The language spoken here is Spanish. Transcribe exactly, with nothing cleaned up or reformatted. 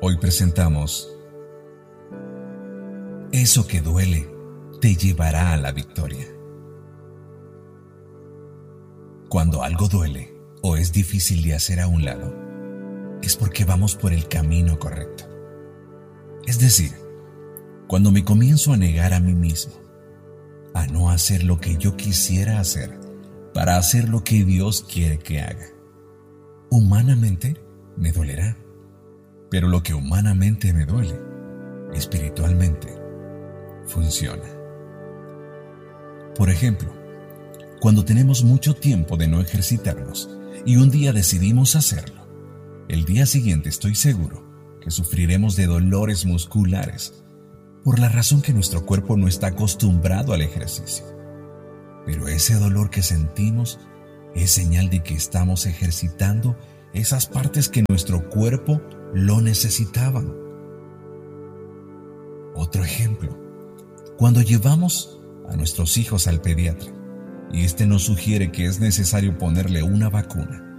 Hoy presentamos Eso que duele te llevará a la victoria. Cuando algo duele o es difícil de hacer a un lado, es porque vamos por el camino correcto. Es decir, cuando me comienzo a negar a mí mismo, a no hacer lo que yo quisiera hacer para hacer lo que Dios quiere que haga, humanamente me dolerá. Pero lo que humanamente me duele, espiritualmente, funciona. Por ejemplo, cuando tenemos mucho tiempo de no ejercitarnos y un día decidimos hacerlo, el día siguiente estoy seguro que sufriremos de dolores musculares por la razón que nuestro cuerpo no está acostumbrado al ejercicio. Pero ese dolor que sentimos es señal de que estamos ejercitando esas partes que nuestro cuerpo lo necesitaban. Otro ejemplo, cuando llevamos a nuestros hijos al pediatra y éste nos sugiere que es necesario ponerle una vacuna,